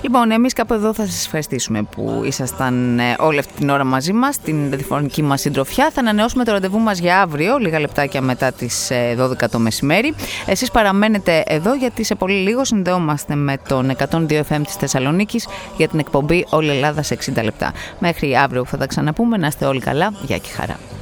Λοιπόν, εμείς κάπου εδώ θα σας ευχαριστήσουμε που ήσασταν όλη αυτή την ώρα μαζί μας, την ραδιοφωνική μας συντροφιά. Θα ανανεώσουμε το ραντεβού μας για αύριο, λίγα λεπτάκια μετά τις 12 το μεσημέρι. Εσείς παραμένετε εδώ, γιατί σε πολύ λίγο συνδεόμαστε με τον 102 FM της Θεσσαλονίκης για την εκπομπή Όλη Ελλάδα σε 60 λεπτά. Μέχρι αύριο που θα τα ξαναπούμε, να είστε όλοι καλά. Γεια και χαρά.